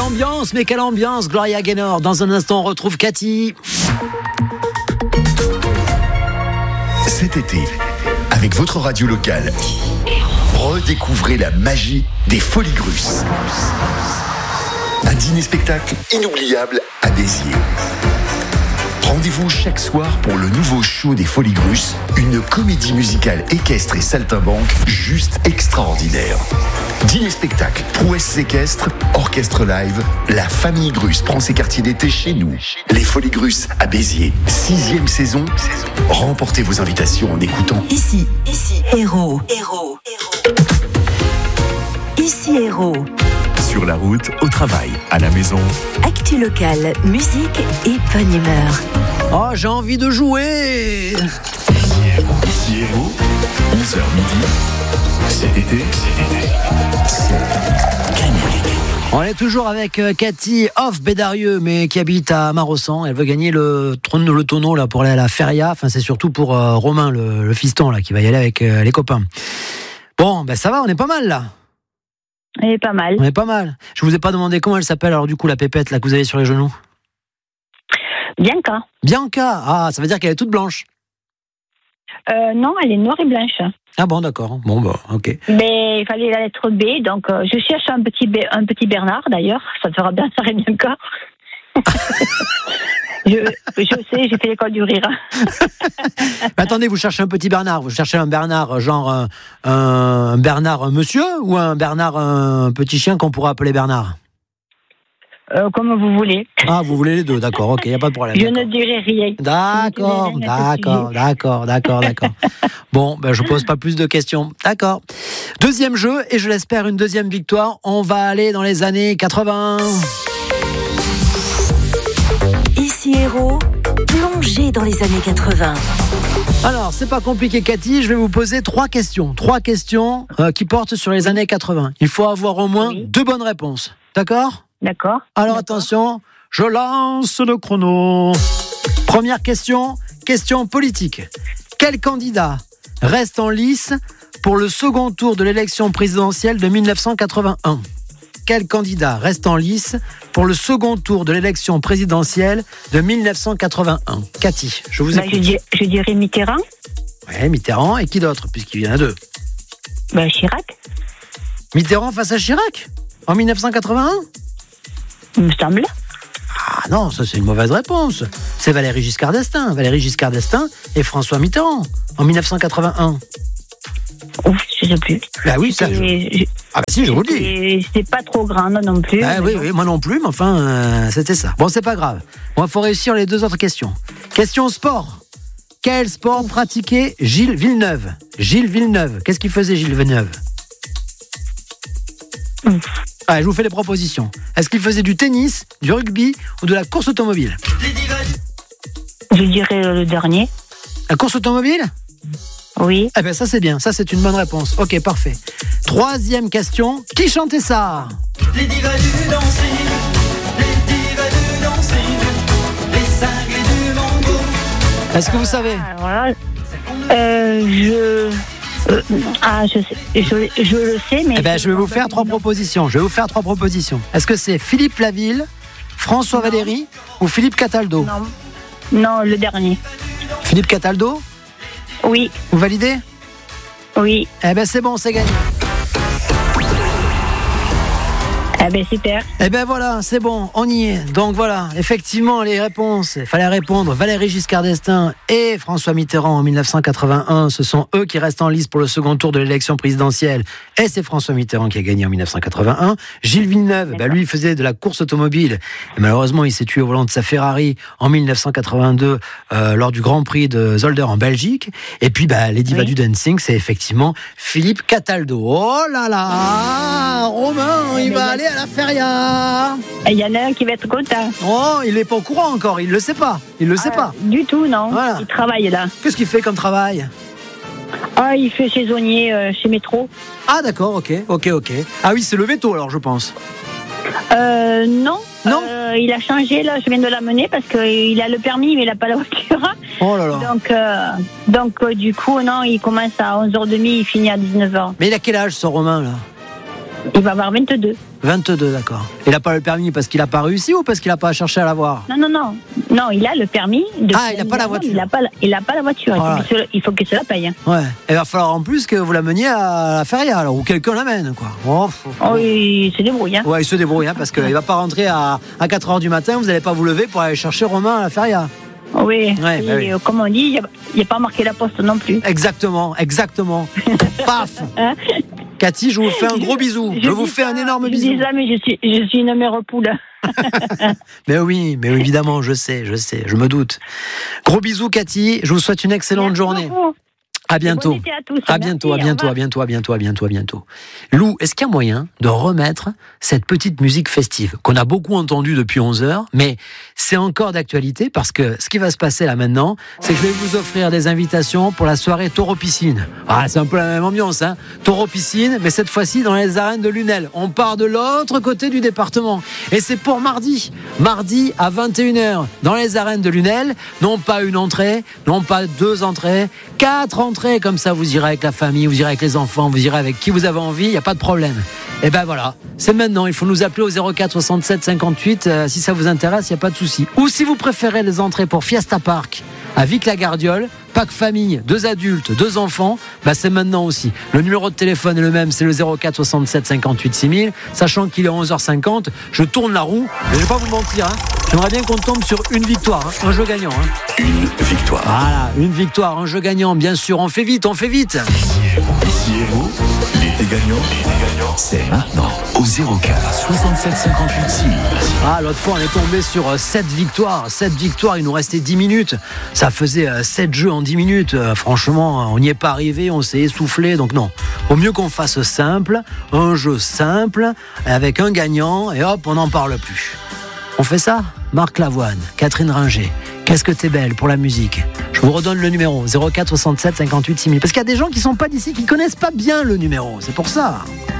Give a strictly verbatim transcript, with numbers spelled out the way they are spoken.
ambiance, mais quelle ambiance, Gloria Gaynor. Dans un instant, on retrouve Cathy. Cet été, avec votre radio locale, redécouvrez la magie des Folies Grusses. Un dîner-spectacle inoubliable à Béziers. Rendez-vous chaque soir pour le nouveau show des Folies Grusses, une comédie musicale équestre et saltimbanque juste extraordinaire. Dîner-spectacle, prouesse équestre, orchestre live, la famille Grusse prend ses quartiers d'été chez nous. Les Folies Grusses à Béziers, sixième saison. Remportez vos invitations en écoutant Ici, ici, Héros, Héros, Héros. Ici, Héros. Sur la route, au travail, à la maison. Actu locale, musique et bonne humeur. Oh, j'ai envie de jouer. Ici Héros, onze heures midi. Cet été, cet été, c'est gagné. On est toujours avec Cathy Off Bédarieux, mais qui habite à Marossan. Elle veut gagner le trône le tonneau là pour aller à la feria. Enfin, c'est surtout pour euh, Romain, le, le fiston là, qui va y aller avec euh, les copains. Bon, ben ça va, on est pas mal là. Elle est pas mal. On est pas mal. Je vous ai pas demandé comment elle s'appelle, alors du coup, la pépette là que vous avez sur les genoux. Bianca. Bianca. Ah, ça veut dire qu'elle est toute blanche. Euh, non, elle est noire et blanche. Ah bon, d'accord. Bon, bah, ok. Mais il fallait la lettre B, donc euh, je cherche un petit, B, un petit Bernard d'ailleurs. Ça te fera bien, ça serait Bianca. je, je sais, j'ai fait l'école du rire. Mais attendez, vous cherchez un petit Bernard. Vous cherchez un Bernard, genre un, un Bernard un monsieur ou un Bernard un petit chien qu'on pourra appeler Bernard? Euh, comme vous voulez. Ah, vous voulez les deux, d'accord, ok, il n'y a pas de problème. Je d'accord. ne dirai rien. D'accord, Je d'accord, d'accord, d'accord, d'accord. Bon, ben je pose pas plus de questions. D'accord. Deuxième jeu, et je l'espère une deuxième victoire. On va aller dans les années quatre-vingts. Ici Héros, plongé dans les années quatre-vingts. Alors, c'est pas compliqué, Cathy. Je vais vous poser trois questions. Trois questions euh, qui portent sur les années quatre-vingts. Il faut avoir au moins oui. deux bonnes réponses. D'accord ? D'accord. Alors D'accord. attention, je lance le chrono. Première question, question politique. Quel candidat reste en lice pour le second tour de l'élection présidentielle de dix-neuf cent quatre-vingt-un ? Quel candidat reste en lice pour le second tour de l'élection présidentielle de dix-neuf cent quatre-vingt-un ? Cathy, je vous Bah, écoute. je, dis, je dirais Mitterrand. Ouais, Mitterrand, et qui d'autre, puisqu'il y en a deux ? Bah, Chirac, Mitterrand face à Chirac en dix-neuf cent quatre-vingt-un ? il me semble. Ah non, ça c'est une mauvaise réponse. C'est Valéry Giscard d'Estaing. Valéry Giscard d'Estaing et François Mitterrand en dix-neuf cent quatre-vingt-un. Ouf, je sais plus. Bah oui, ça. Je... Je... Ah bah si, je vous le dis. Et c'était pas trop grand non plus. Ah oui, oui, moi non plus, mais enfin, euh, c'était ça. Bon, c'est pas grave. Bon, il faut réussir les deux autres questions. Question sport. Quel sport pratiquait Gilles Villeneuve ? Gilles Villeneuve. Qu'est-ce qu'il faisait, Gilles Villeneuve ? Ouf. Ah, je vous fais les propositions. Est-ce qu'il faisait du tennis, du rugby ou de la course automobile ? Je dirais le dernier. La course automobile ? Oui. Eh bien, ça c'est bien. Ça c'est une bonne réponse. Ok, parfait. Troisième question. Qui chantait ça ? Les divas du dancing, les divas du dancing, les cinglés du mango. Est-ce que vous savez ? Alors là, euh, je... Euh, ah, je sais, je, je le sais, mais... Eh ben, je vais vous faire trois propositions. Je vais vous faire trois propositions. Est-ce que c'est Philippe Laville, François Non. Valéry ou Philippe Cataldo ? Non, non, le dernier. Philippe Cataldo ? Oui, Vous validez ? oui. Eh ben, c'est bon, c'est gagné. Eh ben super. Eh ben voilà, c'est bon, on y est. Donc voilà, effectivement, les réponses. Il fallait répondre. Valéry Giscard d'Estaing et François Mitterrand en dix-neuf cent quatre-vingt-un. Ce sont eux qui restent en lice pour le second tour de l'élection présidentielle. Et c'est François Mitterrand qui a gagné en dix-neuf cent quatre-vingt-un. Gilles Villeneuve, bah lui, il faisait de la course automobile. Et malheureusement, il s'est tué au volant de sa Ferrari en dix-neuf cent quatre-vingt-deux euh, lors du Grand Prix de Zolder en Belgique. Et puis, bah, les divas Oui. du dancing, c'est effectivement Philippe Cataldo. Oh là là, Romain, il va aller à la feria. Il y en a un qui va être content. Oh, il est pas au courant encore, il le sait pas. Il le sait Ah, pas. Du tout, non. Voilà. Il travaille là. Qu'est-ce qu'il fait comme travail ? Ah, il fait saisonnier euh, chez Métro. Ah d'accord, ok, ok, ok. Ah oui, c'est le veto alors, je pense. Euh, non. Non. Euh, il a changé, là, je viens de l'amener parce qu'il a le permis, mais il n'a pas la voiture. Oh là là. Donc, euh, donc euh, du coup, non, il commence à onze heures trente, il finit à dix-neuf heures. Mais il a quel âge ce Romain là ? Il va avoir vingt-deux. vingt-deux, d'accord. Il n'a pas le permis parce qu'il n'a pas réussi ou parce qu'il n'a pas cherché à l'avoir? Non, non, non. Non, il a le permis. Ah, il n'a pas la voiture. Il n'a pas, la- il a pas la voiture. Il, Voilà. faut qu'il se, il faut qu'il se la paye. Hein. Ouais. Il va falloir en plus que vous la meniez à la feria, alors, ou quelqu'un l'amène, quoi. Oh, faut- Oh, il se débrouille. Hein. Ouais, il se débrouille, hein, parce qu'il ne va pas rentrer à, à quatre heures du matin, vous n'allez pas vous lever pour aller chercher Romain à la feria. Oui. Ouais, Et, bah oui. euh, comme on dit, il n'y a pas marqué la poste non plus. Exactement, exactement. Paf. Hein. Cathy, je vous fais un gros bisou. Je, vous dis fais ça, un énorme je bisou. dis ça, mais je suis, je suis une mère poule. Mais oui, mais évidemment, je sais, je sais, je me doute. Gros bisous, Cathy. Je vous souhaite une excellente Merci journée. beaucoup. À bientôt. Bon été à tous. À Merci, bientôt, à au bientôt, revoir. à bientôt, à bientôt, à bientôt, à bientôt, à bientôt. Lou, est-ce qu'il y a moyen de remettre cette petite musique festive qu'on a beaucoup entendue depuis onze heures, mais c'est encore d'actualité parce que ce qui va se passer là maintenant, c'est que je vais vous offrir des invitations pour la soirée Taureau Piscine. Ah, c'est un peu la même ambiance, hein. Taureau Piscine, mais cette fois-ci dans les arènes de Lunel. On part de l'autre côté du département. Et c'est pour mardi. Mardi à vingt et une heures dans les arènes de Lunel. Non pas une entrée, non pas deux entrées, quatre entrées. Comme ça, vous irez avec la famille, vous irez avec les enfants, vous irez avec qui vous avez envie, il n'y a pas de problème. Et ben voilà, c'est maintenant. Il faut nous appeler au zéro quatre soixante-sept cinquante-huit euh, si ça vous intéresse, il n'y a pas de souci. Ou si vous préférez les entrées pour Fiesta Park à Vic-la-Gardiole, pack famille, deux adultes, deux enfants, bah c'est maintenant aussi. Le numéro de téléphone est le même, c'est le zéro quatre soixante-sept cinquante-huit six mille. Sachant qu'il est onze heures cinquante, je tourne la roue, mais je vais pas vous mentir, hein. J'aimerais bien qu'on tombe sur une victoire, hein, un jeu gagnant. Hein. Une victoire. Voilà, une victoire, un jeu gagnant, bien sûr. On fait vite, on fait vite. Ici Héros, l'été gagnant, l'été gagnant, c'est maintenant au zéro quatre soixante-sept cinquante-huit six mille. Ah, l'autre fois, on est tombé sur euh, sept victoires. sept victoires, il nous restait dix minutes. Ça faisait euh, sept jeux en dix minutes. Euh, franchement, on n'y est pas arrivé, on s'est essoufflé. Donc non, au mieux qu'on fasse simple, un jeu simple, avec un gagnant, et hop, on n'en parle plus. On fait ça? Marc Lavoine, Catherine Ringer. Qu'est-ce que t'es belle pour la musique. Je vous redonne le numéro, zéro quatre soixante-sept cinquante-huit six mille. Parce qu'il y a des gens qui sont pas d'ici, qui connaissent pas bien le numéro. C'est pour ça.